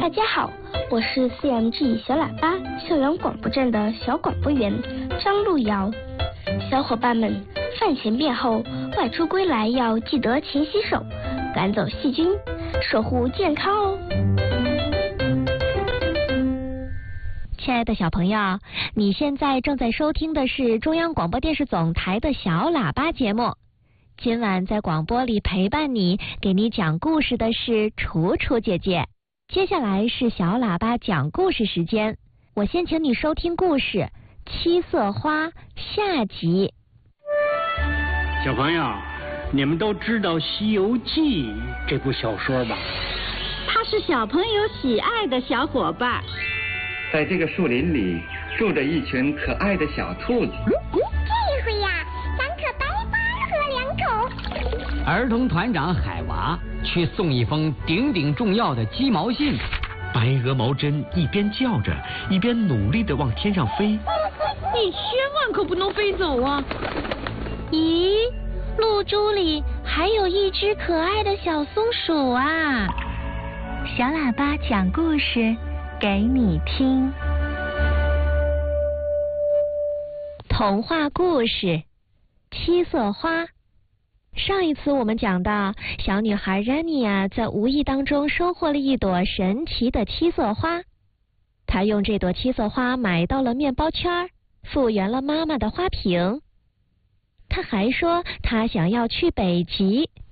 大家好，我是 CMG 小喇叭校园广播站的小广播员张路遥。小伙伴们，饭前便后外出归来要记得勤洗手，赶走细菌，守护健康哦。 亲爱的小朋友，你现在正在收听的是中央广播电视总台的小喇叭节目。今晚在广播里陪伴你，给你讲故事的是楚楚姐姐。接下来是小喇叭讲故事时间，我先请你收听故事《七色花》下集。 小朋友，你们都知道《西游记》这部小说吧？ 它是小朋友喜爱的小伙伴。 在这个树林里住着一群可爱的小兔子。 这回呀，咱可白巴喝两口。 儿童团长海娃去送一封顶顶重要的鸡毛信。 白鹅毛针一边叫着，一边努力地往天上飞。 你千万可不能飞走啊！ 咦，露珠里还有一只可爱的小松鼠啊！小喇叭讲故事给你听。童话故事《七色花》。上一次我们讲到，小女孩 Rania 在无意当中收获了一朵神奇的七色花。她用这朵七色花买到了面包圈，复原了妈妈的花瓶。她还说她想要去北极